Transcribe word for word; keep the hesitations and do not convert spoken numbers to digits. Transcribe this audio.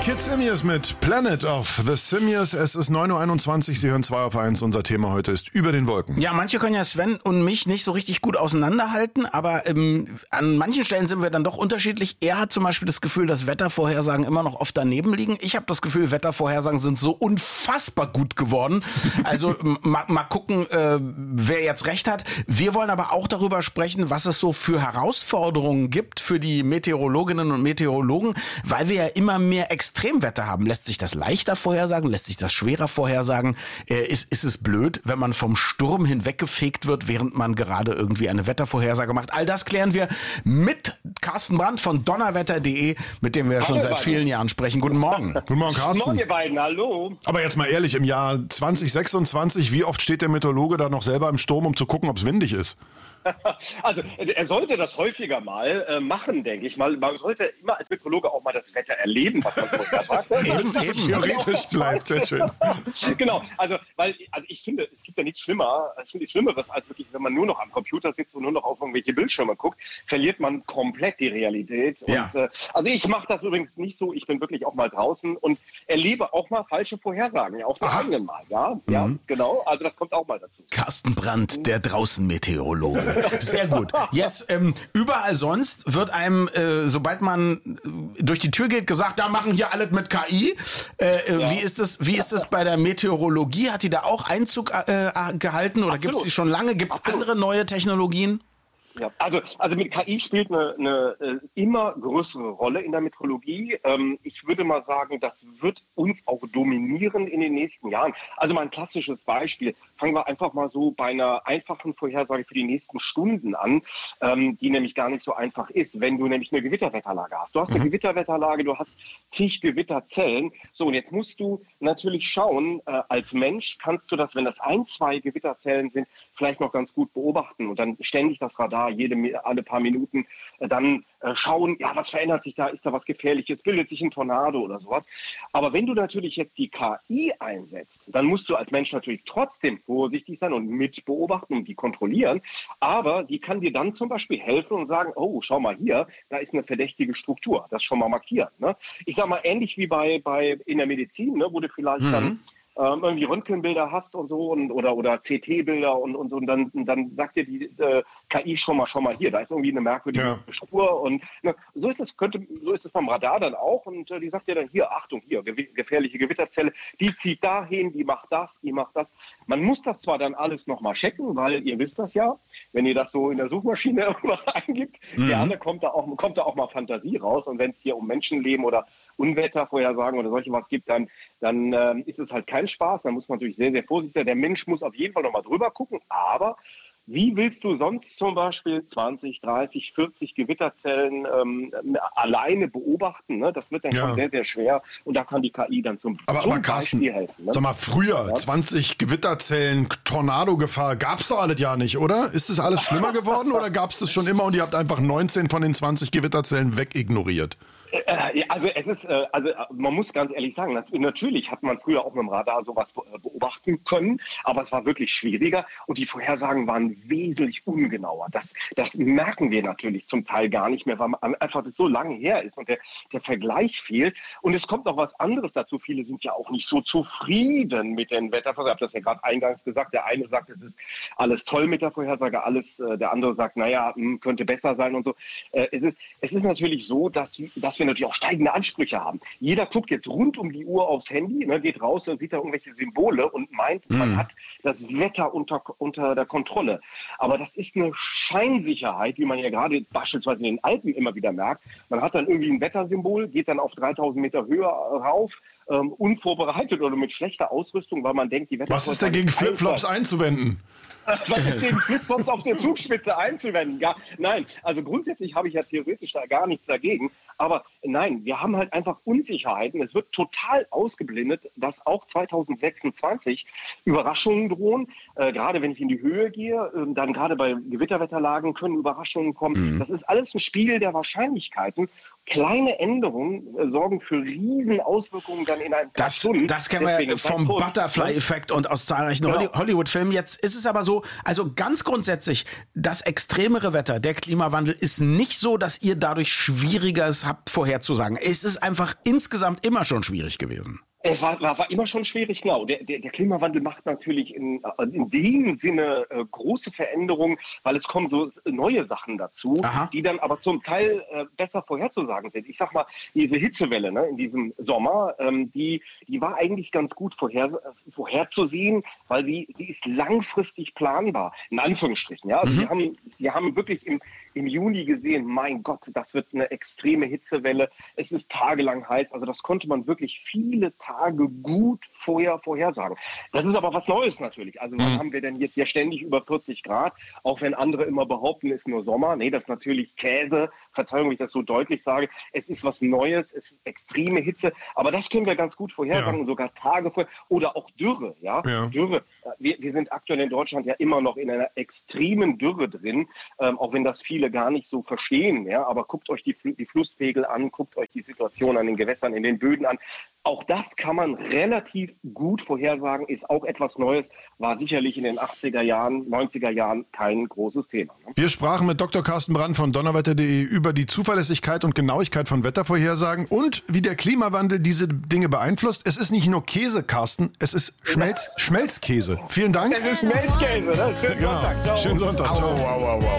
Kid Simius mit Planet of the Simius. Es ist neun Uhr einundzwanzig, Sie hören zwei auf eins. Unser Thema heute ist über den Wolken. Ja, manche können ja Sven und mich nicht so richtig gut auseinanderhalten, aber ähm, an manchen Stellen sind wir dann doch unterschiedlich. Er hat zum Beispiel das Gefühl, dass Wettervorhersagen immer noch oft daneben liegen. Ich habe das Gefühl, Wettervorhersagen sind so unfassbar gut geworden. Also mal, mal gucken, äh, wer jetzt recht hat. Wir wollen aber auch darüber sprechen, was es so für Herausforderungen gibt für die Meteorologinnen und Meteorologen, weil wir ja immer mehr Extremwetter haben. Lässt sich das leichter vorhersagen? Lässt sich das schwerer vorhersagen? Äh, ist, ist es blöd, wenn man vom Sturm hinweggefegt wird, während man gerade irgendwie eine Wettervorhersage macht? All das klären wir mit Carsten Brandt von donnerwetter punkt de, mit dem wir ja schon seit vielen Jahren sprechen. Guten Morgen. Guten Morgen, Carsten. Guten Morgen, ihr beiden. Hallo. Aber jetzt mal ehrlich, im Jahr zwanzig sechsundzwanzig, wie oft steht der Meteorologe da noch selber im Sturm, um zu gucken, ob es windig ist? Also er sollte das häufiger mal äh, machen, denke ich mal. Man sollte immer als Meteorologe auch mal das Wetter erleben, was man vorher sagt. Wenn es so theoretisch bleibt, sehr schön. Genau, also weil also ich finde, es gibt ja nichts schlimmer, ich finde nichts Schlimmeres, als wirklich, wenn man nur noch am Computer sitzt und nur noch auf irgendwelche Bildschirme guckt, verliert man komplett die Realität. Ja. Und, äh, also ich mache das übrigens nicht so, ich bin wirklich auch mal draußen und erlebe auch mal falsche Vorhersagen, ja, auch die eigenen Mal, ja, mhm. ja, genau, also das kommt auch mal dazu. Carsten Brandt, der Draußenmeteorologe. Sehr gut. Jetzt ähm, überall sonst wird einem, äh, sobald man äh, durch die Tür geht, gesagt, da machen hier alles mit K I. Äh, äh, Ja. Wie ist das? Wie ist das bei der Meteorologie? Hat die da auch Einzug äh, gehalten oder gibt es die schon lange? Gibt es andere neue Technologien? Ja, also, also mit K I spielt eine, eine äh, immer größere Rolle in der Meteorologie. Ähm, ich würde mal sagen, das wird uns auch dominieren in den nächsten Jahren. Also mal ein klassisches Beispiel. Fangen wir einfach mal so bei einer einfachen Vorhersage für die nächsten Stunden an, ähm, die nämlich gar nicht so einfach ist, wenn du nämlich eine Gewitterwetterlage hast. Du hast eine mhm. Gewitterwetterlage, du hast zig Gewitterzellen. So, und jetzt musst du natürlich schauen, äh, als Mensch kannst du das, wenn das ein, zwei Gewitterzellen sind, vielleicht noch ganz gut beobachten und dann ständig das Radar jede, alle paar Minuten äh, dann äh, schauen, ja, was verändert sich da, ist da was Gefährliches, bildet sich ein Tornado oder sowas. Aber wenn du natürlich jetzt die K I einsetzt, dann musst du als Mensch natürlich trotzdem vorsichtig sein und mit beobachten und die kontrollieren, aber die kann dir dann zum Beispiel helfen und sagen, oh, schau mal hier, da ist eine verdächtige Struktur, das schon mal markieren. Ne? Ich sag mal, ähnlich wie bei, bei in der Medizin, ne, wo du vielleicht mhm. dann Ähm, irgendwie Röntgenbilder hast und so und, oder, oder C T-Bilder und, und, und dann, dann sagt dir die äh, K I schon mal, schon mal hier, da ist irgendwie eine merkwürdige ja. Spur und ne, so ist es, könnte, so ist es beim Radar dann auch und äh, die sagt dir dann hier, Achtung, hier, gew- gefährliche Gewitterzelle, die zieht dahin, die macht das, die macht das. Man muss das zwar dann alles nochmal checken, weil ihr wisst das ja, wenn ihr das so in der Suchmaschine irgendwas eingibt, mhm. gerne kommt da auch, kommt da auch mal Fantasie raus und wenn es hier um Menschenleben oder Unwettervorhersagen oder solche was gibt, dann, dann äh, ist es halt kein Spaß, da muss man natürlich sehr, sehr vorsichtig sein. Der Mensch muss auf jeden Fall nochmal drüber gucken, aber wie willst du sonst zum Beispiel zwanzig, dreißig, vierzig Gewitterzellen ähm, alleine beobachten? Ne? Das wird dann ja. schon sehr, sehr schwer und da kann die K I dann zum, aber, zum aber Carsten, Beispiel helfen. Ne? Sag mal, früher, ja? zwanzig Gewitterzellen, Tornadogefahr, gab es doch alles ja nicht, oder? Ist das alles schlimmer geworden oder gab es das schon immer und ihr habt einfach neunzehn von den zwanzig Gewitterzellen wegignoriert? Also es ist, also man muss ganz ehrlich sagen, natürlich hat man früher auch mit dem Radar sowas beobachten können, aber es war wirklich schwieriger und die Vorhersagen waren wesentlich ungenauer. Das, das merken wir natürlich zum Teil gar nicht mehr, weil man einfach das so lange her ist und der, der Vergleich fehlt. Und es kommt noch was anderes dazu. Viele sind ja auch nicht so zufrieden mit den Wettervorhersagen. Ich habe das ja gerade eingangs gesagt. Der eine sagt, es ist alles toll mit der Vorhersage, alles, der andere sagt, naja, könnte besser sein und so. Es ist, es ist natürlich so, dass, dass wir natürlich auch steigende Ansprüche haben. Jeder guckt jetzt rund um die Uhr aufs Handy, ne, geht raus und sieht da irgendwelche Symbole und meint, mhm. man hat das Wetter unter, unter der Kontrolle. Aber das ist eine Scheinsicherheit, wie man ja gerade beispielsweise in den Alpen immer wieder merkt. Man hat dann irgendwie ein Wettersymbol, geht dann auf dreitausend Meter Höhe rauf, ähm, unvorbereitet oder mit schlechter Ausrüstung, weil man denkt, die Wetter... Was ist denn gegen Flipflops einzuwenden? Was ist gegen Flipflops auf der Zugspitze einzuwenden? Gar, nein, also grundsätzlich habe ich ja theoretisch da gar nichts dagegen. Aber nein, wir haben halt einfach Unsicherheiten. Es wird total ausgeblendet, dass auch zwanzig sechsundzwanzig Überraschungen drohen. Äh, gerade wenn ich in die Höhe gehe, äh, dann gerade bei Gewitterwetterlagen können Überraschungen kommen. Mhm. Das ist alles ein Spiel der Wahrscheinlichkeiten. kleine Änderungen äh, sorgen für riesen Auswirkungen dann in einem Das, Stunden. das kennen Deswegen wir vom ganz kurz, Butterfly-Effekt und aus zahlreichen Genau. Holly- Hollywood-Filmen. Jetzt ist es aber so, also ganz grundsätzlich, das extremere Wetter, der Klimawandel ist nicht so, dass ihr dadurch schwieriger es habt vorherzusagen. Es ist einfach insgesamt immer schon schwierig gewesen. Es war, war, war immer schon schwierig, genau. Der, der, der Klimawandel macht natürlich in, in dem Sinne äh, große Veränderungen, weil es kommen so neue Sachen dazu, Aha. die dann aber zum Teil äh, besser vorherzusagen sind. Ich sag mal, diese Hitzewelle ne, in diesem Sommer, ähm, die, die war eigentlich ganz gut vorher, äh, vorherzusehen, weil sie, sie ist langfristig planbar, in Anführungsstrichen. Ja? Also Mhm. wir, haben, wir haben wirklich im, im Juni gesehen, mein Gott, das wird eine extreme Hitzewelle, es ist tagelang heiß, also das konnte man wirklich viele Tage gut vorher vorhersagen. Das ist aber was Neues natürlich. Also wann Mhm. haben wir denn jetzt ja ständig über vierzig Grad, auch wenn andere immer behaupten, es ist nur Sommer. Nee, das ist natürlich Käse. Verzeihung, wenn ich das so deutlich sage. Es ist was Neues, es ist extreme Hitze, aber das können wir ganz gut vorhersagen, Ja. sogar Tage vorher. Oder auch Dürre, ja. Ja. Dürre. Wir, wir sind aktuell in Deutschland ja immer noch in einer extremen Dürre drin, ähm, auch wenn das viele gar nicht so verstehen, ja. Aber guckt euch die, Fl- die Flusspegel an, guckt euch die Situation an den Gewässern, in den Böden an. Auch das kann man relativ gut vorhersagen, ist auch etwas Neues, war sicherlich in den achtziger Jahren, neunziger Jahren kein großes Thema. Ne? Wir sprachen mit Doktor Carsten Brand von donnerwetter punkt de über die Zuverlässigkeit und Genauigkeit von Wettervorhersagen und wie der Klimawandel diese Dinge beeinflusst. Es ist nicht nur Käse, Carsten, es ist Schmelz, Schmelzkäse. Vielen Dank. Es ist Schmelzkäse, ne? Schönen Genau. Sonntag. Ciao. Schönen Sonntag. Ciao.